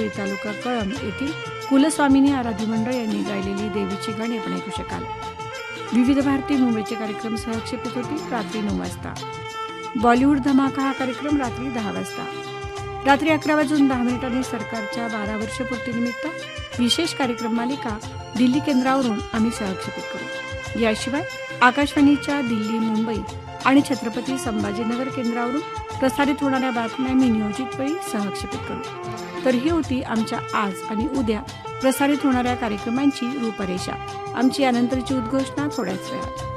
मुंबई तालुका कळंब येथील कुलस्वामिनी आराध्य मंडळ यांनी गायलेली देवीची गाणी आपण ऐकू शकाल. विविध भारती मुंबईचे कार्यक्रम सहक्षेपित होतील रात्री 9 वाजता. बॉलिवूड धमाका हा कार्यक्रम रात्री 10 वाजता. रात्री 11:10 सरकारच्या 12 वर्षपूर्तीनिमित्त विशेष कार्यक्रम मालिका दिल्ली केंद्रावरून आम्ही सहक्षेपित करू. याशिवाय आकाशवाणीच्या दिल्ली, मुंबई आणि छत्रपती संभाजीनगर केंद्रावरून प्रसारित होणाऱ्या बातम्या मी नियोजित वेळी सहक्षेपित करू. तर ही होती आमच्या आज आणि उद्या प्रसारित होणाऱ्या कार्यक्रमांची रूपरेषा. आमची यानंतरची उद्घोषणा थोड्याच वेळात.